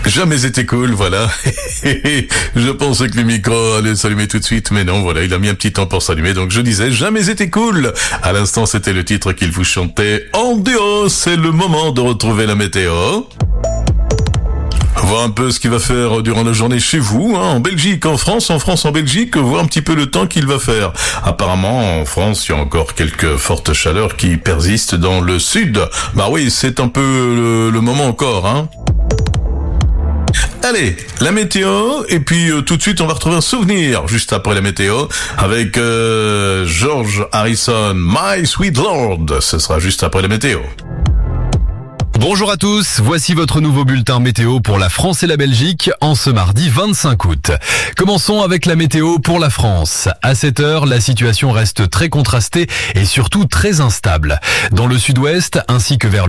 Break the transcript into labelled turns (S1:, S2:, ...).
S1: Jamais été cool, voilà. Je pensais que le micro allait s'allumer tout de suite, mais non, voilà, il a mis un petit temps pour s'allumer, donc je disais jamais été cool. À l'instant, c'était le titre qu'il vous chantait en duo. C'est le moment de retrouver la météo. Voir un peu ce qu'il va faire durant la journée chez vous, en Belgique, en France, en Belgique, voir un petit peu le temps qu'il va faire. Apparemment, en France, il y a encore quelques fortes chaleurs qui persistent dans le sud. Bah oui, c'est un peu le moment encore, Allez, la météo, et puis tout de suite on va retrouver un souvenir juste après la météo avec George Harrison, My Sweet Lord. Ce sera juste après la météo.
S2: Bonjour à tous, voici votre nouveau bulletin météo pour la France et la Belgique en ce mardi 25 août. Commençons avec la météo pour la France. À cette heure, la situation reste très contrastée et surtout très instable. Dans le sud-ouest ainsi que vers